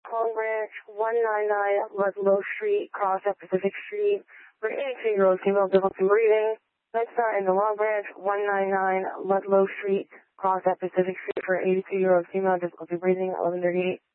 Long Branch 199 Ludlow Street, cross at Pacific Street for 82-year-old female, difficulty breathing. Next start in the Long Branch 199 Ludlow Street, cross at Pacific Street for 82-year-old female, difficulty breathing, 11:38.